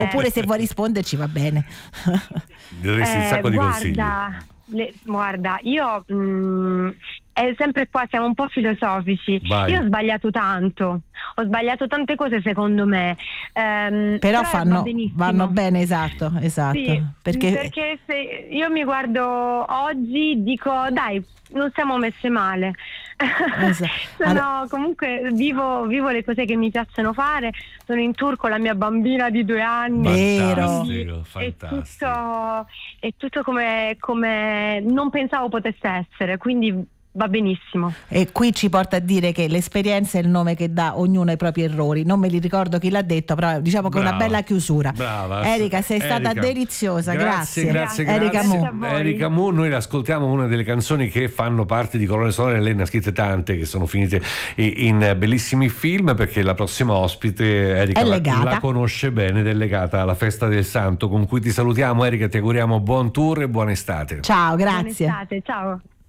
Oppure se vuoi risponderci va bene. Dovresti un sacco di consigli. Guarda, io è sempre qua, siamo un po' filosofici. Vai. Io ho sbagliato tante cose secondo me, però vanno bene, esatto. Sì, perché se io mi guardo oggi dico dai, non siamo messe male. Esatto. Comunque vivo le cose che mi piacciono fare, sono in tour con la mia bambina di 2 anni. Fantastico. È tutto come non pensavo potesse essere, quindi va benissimo. E qui ci porta a dire che l'esperienza è il nome che dà ognuno ai propri errori. Non me li ricordo chi l'ha detto, però diciamo che è una bella chiusura. Brava. Erika, sei stata deliziosa. Grazie. Erika Mu, noi ascoltiamo una delle canzoni che fanno parte di Colonne Sonore. Lei ne ha scritte tante che sono finite in bellissimi film, perché la prossima ospite Erika la conosce bene ed è legata alla Festa del Santo, con cui ti salutiamo. Erika, ti auguriamo buon tour e buona estate. Ciao, grazie. Buona estate, ciao.